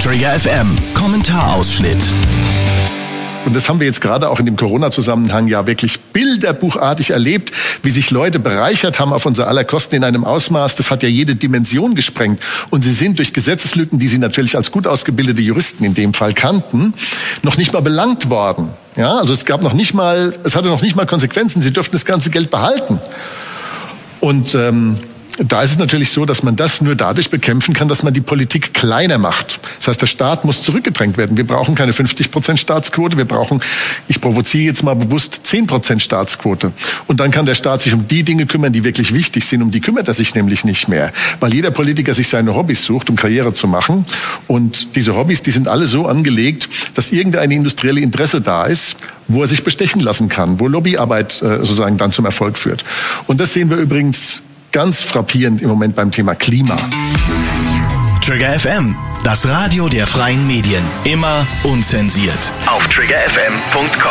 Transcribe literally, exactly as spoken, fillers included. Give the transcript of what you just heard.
Trigger F M, Kommentarausschnitt. Und das haben wir jetzt gerade auch in dem Corona-Zusammenhang ja wirklich bilderbuchartig erlebt, wie sich Leute bereichert haben auf unser aller Kosten in einem Ausmaß, das hat ja jede Dimension gesprengt. Und sie sind durch Gesetzeslücken, die sie natürlich als gut ausgebildete Juristen in dem Fall kannten, noch nicht mal belangt worden. Ja, also es gab noch nicht mal, es hatte noch nicht mal Konsequenzen. Sie dürften das ganze Geld behalten. Und ähm, da ist es natürlich so, dass man das nur dadurch bekämpfen kann, dass man die Politik kleiner macht. Das heißt, der Staat muss zurückgedrängt werden. Wir brauchen keine fünfzig Prozent Staatsquote, wir brauchen, ich provoziere jetzt mal bewusst, zehn Prozent Staatsquote. Und dann kann der Staat sich um die Dinge kümmern, die wirklich wichtig sind. Um die kümmert er sich nämlich nicht mehr. Weil jeder Politiker sich seine Hobbys sucht, um Karriere zu machen. Und diese Hobbys, die sind alle so angelegt, dass irgendeine industrielle Interesse da ist, wo er sich bestechen lassen kann, wo Lobbyarbeit äh, sozusagen dann zum Erfolg führt. Und das sehen wir übrigens ganz frappierend im Moment beim Thema Klima. Trigger F M, das Radio der freien Medien. Immer unzensiert. Auf trigger f m punkt com.